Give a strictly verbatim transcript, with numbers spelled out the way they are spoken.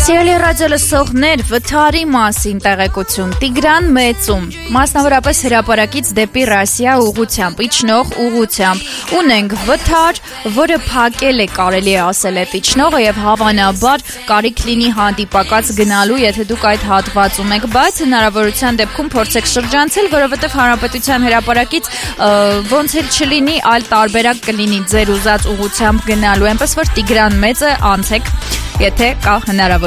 Սիրելի ռադիոլսողներ, վթարի մասին տեղեկություն Տիգրան Մեծում, մասնավորապես հրապարակից դեպի Ռասիա ուղղությամբ, իջնող ուղղությամբ ունենք վթար, որը փակել է, կարելի է ասել այդ իջնողը եւ հավանաբար կարիք լինի հանդիպակաց գնալու, եթե դուք այդ հատվածում եք, բայց հնարավորության դեպքում փորձեք շրջանցել, որովհետեւ Հանրապետության հրապարակից ոնց էլ չլինի, այլ տարբերակ կլինի ձեր ուզած ուղղությամբ գնալու, այնպես որ Տիգրան Մեծը անցեք, եթե կա հնարավորություն